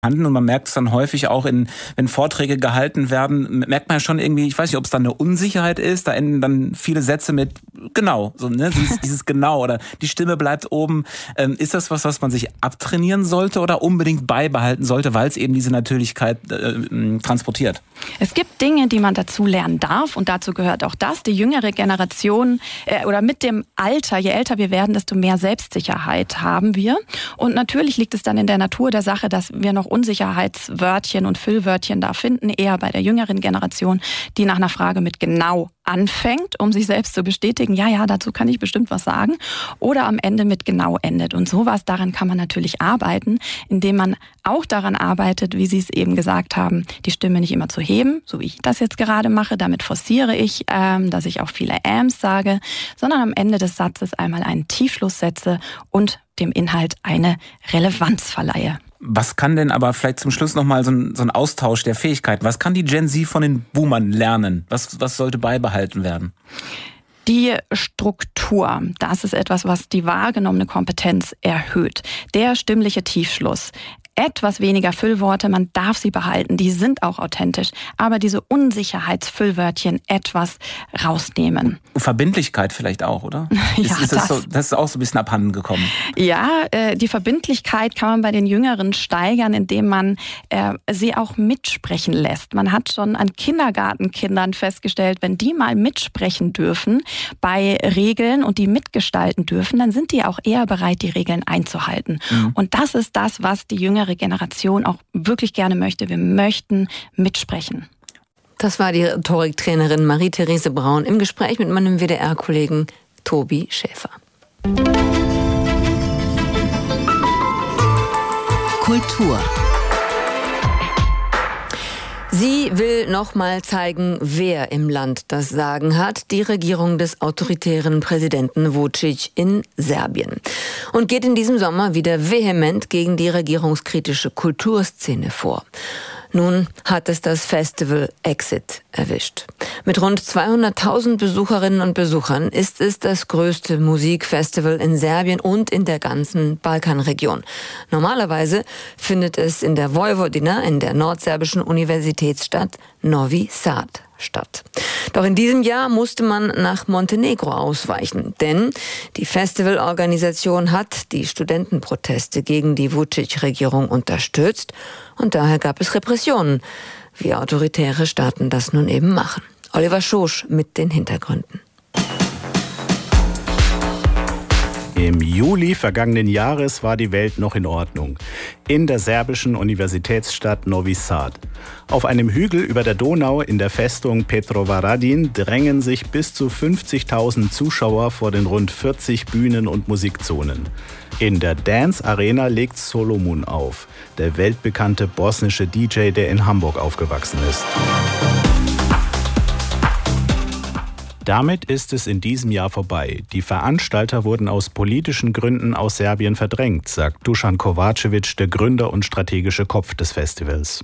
Und man merkt es dann häufig auch, wenn Vorträge gehalten werden, merkt man ja schon irgendwie, ich weiß nicht, ob es dann eine Unsicherheit ist, da enden dann viele Sätze mit genau, so, ne, dieses genau oder die Stimme bleibt oben. Ist das was man sich abtrainieren sollte oder unbedingt beibehalten sollte, weil es eben diese Natürlichkeit transportiert? Es gibt Dinge, die man dazu lernen darf und dazu gehört auch das. Die jüngere Generation oder mit dem Alter, je älter wir werden, desto mehr Selbstsicherheit haben wir. Und natürlich liegt es dann in der Natur der Sache, dass wir noch Unsicherheitswörtchen und Füllwörtchen da finden, eher bei der jüngeren Generation, die nach einer Frage mit genau anfängt, um sich selbst zu bestätigen, ja, dazu kann ich bestimmt was sagen, oder am Ende mit genau endet. Und sowas, daran kann man natürlich arbeiten, indem man auch daran arbeitet, wie Sie es eben gesagt haben, die Stimme nicht immer zu heben, so wie ich das jetzt gerade mache, damit forciere ich, dass ich auch viele Äms sage, sondern am Ende des Satzes einmal einen Tiefschluss setze und dem Inhalt eine Relevanz verleihe. Was kann denn aber vielleicht zum Schluss nochmal so ein Austausch der Fähigkeiten, was kann die Gen Z von den Boomern lernen? Was sollte beibehalten werden? Die Struktur, das ist etwas, was die wahrgenommene Kompetenz erhöht. Der stimmliche Tiefschluss. Etwas weniger Füllworte, man darf sie behalten, die sind auch authentisch, aber diese Unsicherheitsfüllwörtchen etwas rausnehmen. Verbindlichkeit vielleicht auch, oder? Ja, das ist auch so ein bisschen abhanden gekommen. Ja, die Verbindlichkeit kann man bei den Jüngeren steigern, indem man sie auch mitsprechen lässt. Man hat schon an Kindergartenkindern festgestellt, wenn die mal mitsprechen dürfen bei Regeln und die mitgestalten dürfen, dann sind die auch eher bereit, die Regeln einzuhalten. Mhm. Und das ist das, was die jüngere Generation auch wirklich gerne möchte. Wir möchten mitsprechen. Das war die Rhetoriktrainerin Marie-Therese Braun im Gespräch mit meinem WDR-Kollegen Tobi Schäfer. Kultur. Sie will noch mal zeigen, wer im Land das Sagen hat, die Regierung des autoritären Präsidenten Vučić in Serbien. Und geht in diesem Sommer wieder vehement gegen die regierungskritische Kulturszene vor. Nun hat es das Festival Exit erwischt. Mit rund 200.000 Besucherinnen und Besuchern ist es das größte Musikfestival in Serbien und in der ganzen Balkanregion. Normalerweise findet es in der Vojvodina, in der nordserbischen Universitätsstadt Novi Sad, statt. Doch in diesem Jahr musste man nach Montenegro ausweichen, denn die Festivalorganisation hat die Studentenproteste gegen die Vučić-Regierung unterstützt und daher gab es Repressionen, wie autoritäre Staaten das nun eben machen. Oliver Schosch mit den Hintergründen. Im Juli vergangenen Jahres war die Welt noch in Ordnung. In der serbischen Universitätsstadt Novi Sad. Auf einem Hügel über der Donau in der Festung Petrovaradin drängen sich bis zu 50.000 Zuschauer vor den rund 40 Bühnen und Musikzonen. In der Dance Arena legt Solomon auf, der weltbekannte bosnische DJ, der in Hamburg aufgewachsen ist. Damit ist es in diesem Jahr vorbei. Die Veranstalter wurden aus politischen Gründen aus Serbien verdrängt, sagt Dušan Kovačević, der Gründer und strategische Kopf des Festivals.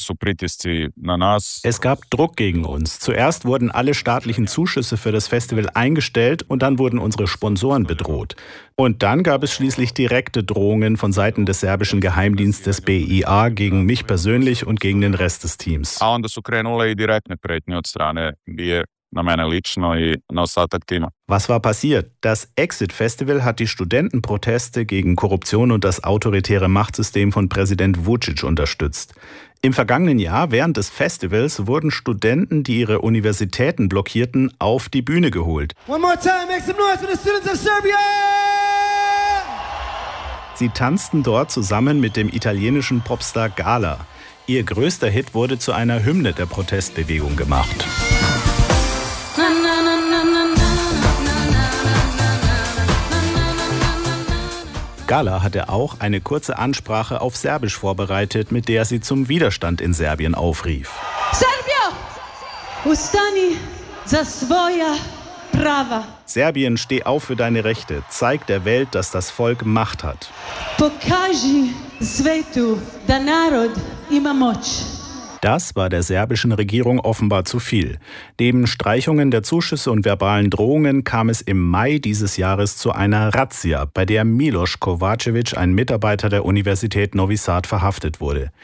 Es gab Druck gegen uns. Zuerst wurden alle staatlichen Zuschüsse für das Festival eingestellt und dann wurden unsere Sponsoren bedroht. Und dann gab es schließlich direkte Drohungen von Seiten des serbischen Geheimdienstes BIA gegen mich persönlich und gegen den Rest des Teams. Was war passiert? Das Exit Festival hat die Studentenproteste gegen Korruption und das autoritäre Machtsystem von Präsident Vučić unterstützt. Im vergangenen Jahr, während des Festivals, wurden Studenten, die ihre Universitäten blockierten, auf die Bühne geholt. Sie tanzten dort zusammen mit dem italienischen Popstar Gala. Ihr größter Hit wurde zu einer Hymne der Protestbewegung gemacht. Gala hatte auch eine kurze Ansprache auf Serbisch vorbereitet, mit der sie zum Widerstand in Serbien aufrief. Serbia! Ustani za svoja prava. Serbien, steh auf für deine Rechte. Zeig der Welt, dass das Volk Macht hat. Pokaži svetu da narod ima moć. Das war der serbischen Regierung offenbar zu viel. Neben Streichungen der Zuschüsse und verbalen Drohungen kam es im Mai dieses Jahres zu einer Razzia, bei der Miloš Kovačević, ein Mitarbeiter der Universität Novi Sad, verhaftet wurde.